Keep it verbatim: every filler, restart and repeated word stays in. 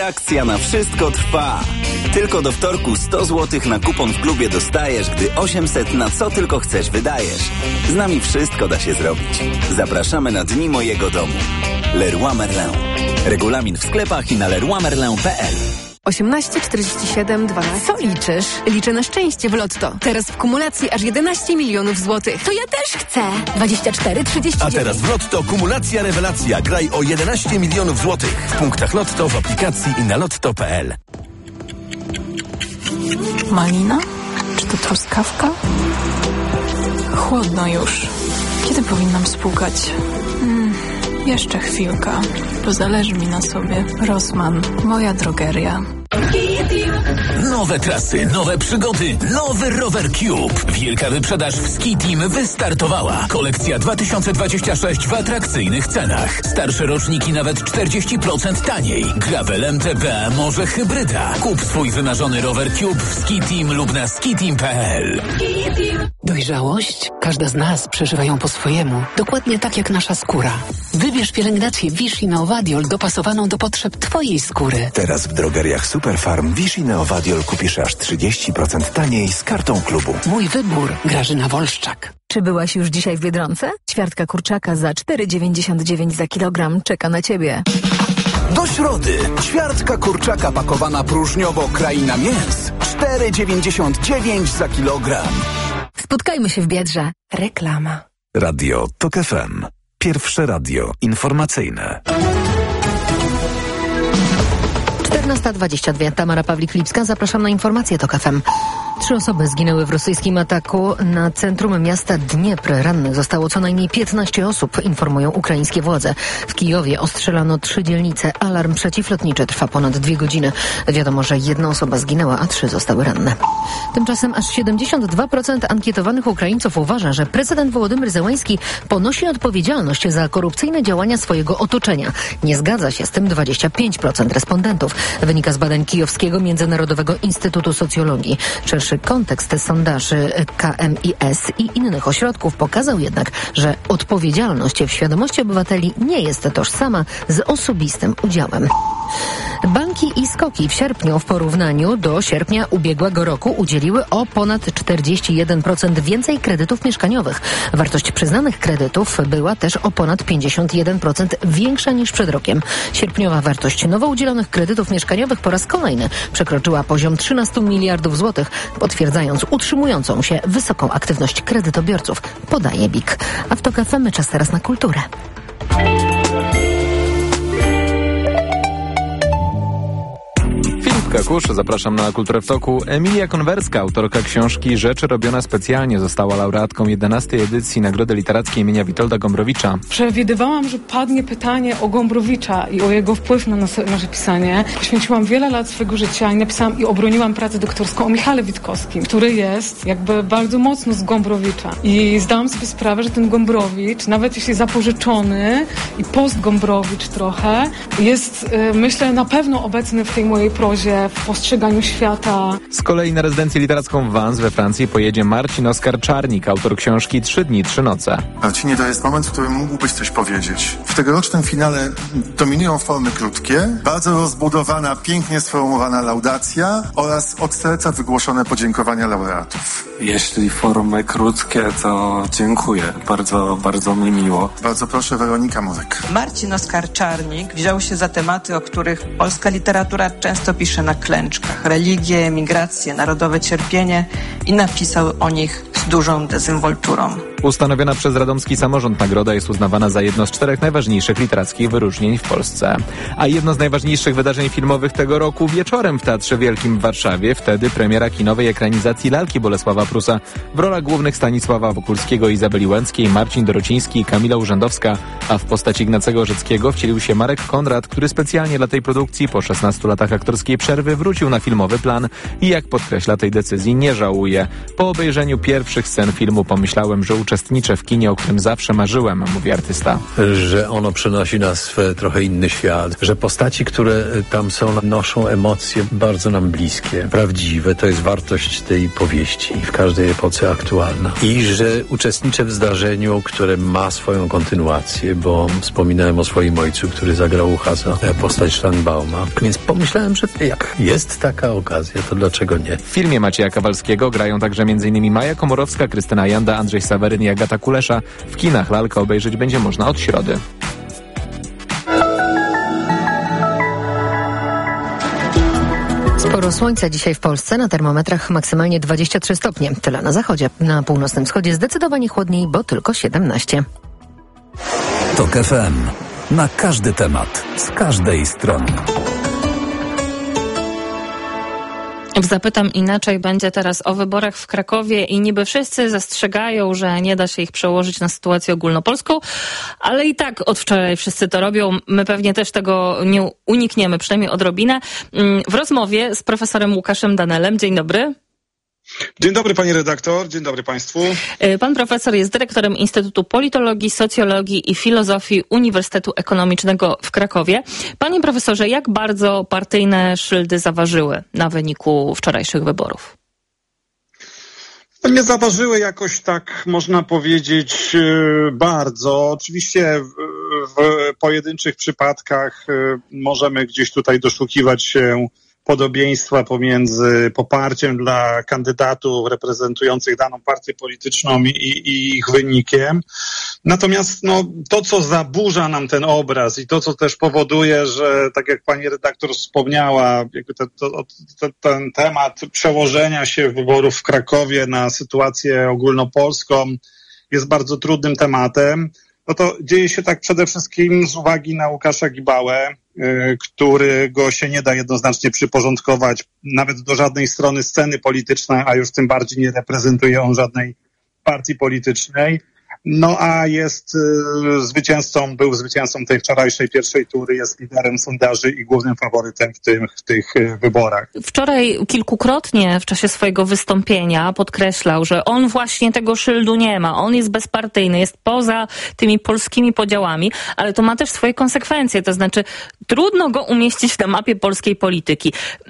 Akcja na wszystko trwa. Tylko do wtorku sto złotych na kupon w klubie dostajesz, gdy osiemset na co tylko chcesz wydajesz. Z nami wszystko da się zrobić. Zapraszamy na Dni Mojego Domu. Leroy Merlin. Regulamin w sklepach i na leroy merlin kropka p l. osiemnaście czterdzieści siedem dwanaście. Co liczysz? Liczę na szczęście w Lotto. Teraz w kumulacji aż jedenaście milionów złotych. To ja też chcę. dwadzieścia cztery trzydzieści dziewięć. A teraz w Lotto kumulacja rewelacja. Graj o jedenaście milionów złotych. W punktach Lotto, w aplikacji i na lotto kropka p l. Malina? Czy to truskawka? Chłodno już. Kiedy powinnam spłukać? Hmm, jeszcze chwilka, bo zależy mi na sobie. Rossmann, moja drogeria. Nowe trasy, nowe przygody, nowy Rower Cube. Wielka wyprzedaż w Ski Team wystartowała. Kolekcja dwa tysiące dwadzieścia sześć w atrakcyjnych cenach. Starsze roczniki nawet czterdzieści procent taniej. Gravel, M T B, może hybryda. Kup swój wymarzony Rower Cube w Ski Team lub na ski team kropka p l. Dojrzałość? Każda z nas przeżywa ją po swojemu. Dokładnie tak jak nasza skóra. Wybierz pielęgnację Vichy Neovadiol dopasowaną do potrzeb twojej skóry. Teraz w drogeriach Superfarm Vichy Neovadiol kupisz aż trzydzieści procent taniej z kartą klubu. Mój wybór. Grażyna Wolszczak. Czy byłaś już dzisiaj w Biedronce? Ćwiartka kurczaka za cztery dziewięćdziesiąt dziewięć za kilogram czeka na ciebie. Do środy. Ćwiartka kurczaka pakowana próżniowo Kraina Mięs. cztery dziewięćdziesiąt dziewięć za kilogram. Spotkajmy się w Biedrze. Reklama. Radio Tok F M. Pierwsze radio informacyjne. czternasta dwadzieścia dwa. Tamara Pawlik-Lipska. Zapraszam na informacje Tok F M. Trzy osoby zginęły w rosyjskim ataku na centrum miasta Dniepr. Rannych zostało co najmniej piętnaście osób, informują ukraińskie władze. W Kijowie ostrzelano trzy dzielnice. Alarm przeciwlotniczy trwa ponad dwie godziny. Wiadomo, że jedna osoba zginęła, a trzy zostały ranne. Tymczasem aż siedemdziesiąt dwa procent ankietowanych Ukraińców uważa, że prezydent Wołodymyr Zełenski ponosi odpowiedzialność za korupcyjne działania swojego otoczenia. Nie zgadza się z tym dwadzieścia pięć procent respondentów. Wynika z badań Kijowskiego Międzynarodowego Instytutu Socjologii. Szerszy kontekst sondaży K M I S i innych ośrodków pokazał jednak, że odpowiedzialność w świadomości obywateli nie jest tożsama z osobistym udziałem. Banki i SKOK-i w sierpniu w porównaniu do sierpnia ubiegłego roku udzieliły o ponad czterdzieści jeden procent więcej kredytów mieszkaniowych. Wartość przyznanych kredytów była też o ponad pięćdziesiąt jeden procent większa niż przed rokiem. Sierpniowa wartość nowo udzielonych kredytów mieszkaniowych po raz kolejny przekroczyła poziom trzynaście miliardów złotych, potwierdzając utrzymującą się wysoką aktywność kredytobiorców, podaje B I K. A w Tok F M czas teraz na kulturę. Kakusz, zapraszam na Kulturę w Toku. Emilia Konwerska, autorka książki Rzeczy robione specjalnie, została laureatką jedenastej edycji Nagrody Literackiej imienia Witolda Gombrowicza. Przewidywałam, że padnie pytanie o Gombrowicza i o jego wpływ na nasze, nasze pisanie. Poświęciłam wiele lat swojego życia i napisałam i obroniłam pracę doktorską o Michale Witkowskim, który jest jakby bardzo mocno z Gombrowicza. I zdałam sobie sprawę, że ten Gombrowicz, nawet jeśli zapożyczony i post-Gombrowicz trochę, jest, myślę, na pewno obecny w tej mojej prozie, w postrzeganiu świata. Z kolei na rezydencję literacką w Vans we Francji pojedzie Marcin Oskar Czarnik, autor książki Trzy dni, trzy noce. Marcinie, to jest moment, w którym mógłbyś coś powiedzieć. W tegorocznym finale dominują formy krótkie, bardzo rozbudowana, pięknie sformułowana laudacja oraz od serca wygłoszone podziękowania laureatów. Jeśli formy krótkie, to dziękuję. Bardzo, bardzo mi miło. Bardzo proszę, Weronika Murek. Marcin Oskar Czarnik wziął się za tematy, o których polska literatura często pisze na klęczkach. Religię, emigrację, narodowe cierpienie i napisał o nich z dużą dezynwolturą. Ustanowiona przez radomski samorząd nagroda jest uznawana za jedno z czterech najważniejszych literackich wyróżnień w Polsce. A jedno z najważniejszych wydarzeń filmowych tego roku wieczorem w Teatrze Wielkim w Warszawie. Wtedy premiera kinowej ekranizacji Lalki Bolesława Prusa. W rolach głównych Stanisława Wokulskiego, Izabeli Łęckiej, Marcin Dorociński i Kamila Urzędowska, a w postaci Ignacego Rzeckiego wcielił się Marek Konrad, który specjalnie dla tej produkcji po szesnastu latach aktorskiej przerwy wrócił na filmowy plan i jak podkreśla tej decyzji nie żałuje. Po obejrzeniu pierwszych scen filmu pomyślałem, że uczę uczestniczę w kinie, o którym zawsze marzyłem, mówi artysta. Że ono przenosi nas w trochę inny świat, że postaci, które tam są, noszą emocje bardzo nam bliskie, prawdziwe. To jest wartość tej powieści, w każdej epoce aktualna. I że uczestniczę w zdarzeniu, które ma swoją kontynuację, bo wspominałem o swoim ojcu, który zagrał u Hasa postać Sztanbauma. Więc pomyślałem, że jak jest taka okazja, to dlaczego nie? W filmie Macieja Kowalskiego grają także m.in. Maja Komorowska, Krystyna Janda, Andrzej Saweryn i Agata Kulesza. W kinach lalkę obejrzeć będzie można od środy. Sporo słońca dzisiaj w Polsce, na termometrach maksymalnie dwadzieścia trzy stopnie. Tyle na zachodzie. Na północnym wschodzie zdecydowanie chłodniej, bo tylko siedemnaście. TOK F M. Na każdy temat, z każdej strony. Zapytam inaczej, będzie teraz o wyborach w Krakowie i niby wszyscy zastrzegają, że nie da się ich przełożyć na sytuację ogólnopolską, ale i tak od wczoraj wszyscy to robią. My pewnie też tego nie unikniemy, przynajmniej odrobinę. W rozmowie z profesorem Łukaszem Danelem. Dzień dobry. Dzień dobry pani redaktor, dzień dobry państwu. Pan profesor jest dyrektorem Instytutu Politologii, Socjologii i Filozofii Uniwersytetu Ekonomicznego w Krakowie. Panie profesorze, jak bardzo partyjne szyldy zaważyły na wyniku wczorajszych wyborów? Nie zaważyły jakoś tak, można powiedzieć, bardzo. Oczywiście w, w pojedynczych przypadkach możemy gdzieś tutaj doszukiwać się podobieństwa pomiędzy poparciem dla kandydatów reprezentujących daną partię polityczną i, i ich wynikiem. Natomiast no, to, co zaburza nam ten obraz i to, co też powoduje, że tak jak pani redaktor wspomniała, jakby te, to, te, ten temat przełożenia się wyborów w Krakowie na sytuację ogólnopolską jest bardzo trudnym tematem. No to dzieje się tak przede wszystkim z uwagi na Łukasza Gibałę, yy, którego się nie da jednoznacznie przyporządkować nawet do żadnej strony sceny politycznej, a już tym bardziej nie reprezentuje on żadnej partii politycznej. No a jest y, zwycięzcą, był zwycięzcą tej wczorajszej pierwszej tury, jest liderem sondaży i głównym faworytem w, tym, w tych y, wyborach. Wczoraj kilkukrotnie w czasie swojego wystąpienia podkreślał, że on właśnie tego szyldu nie ma, on jest bezpartyjny, jest poza tymi polskimi podziałami, ale to ma też swoje konsekwencje, to znaczy trudno go umieścić na mapie polskiej polityki.